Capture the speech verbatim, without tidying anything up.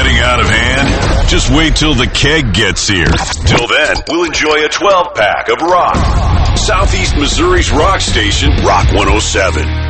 getting out of hand? Just wait till the keg gets here. Till then, we'll enjoy a twelve-pack of rock. Southeast Missouri's rock station, Rock one oh seven.